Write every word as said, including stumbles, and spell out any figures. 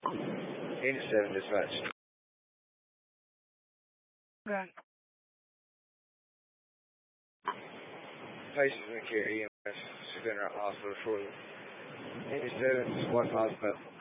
eighty-seven dispatch. Good. Patient's in care, E M S. She's been in our hospital shortly. eighty-seven, one hospital.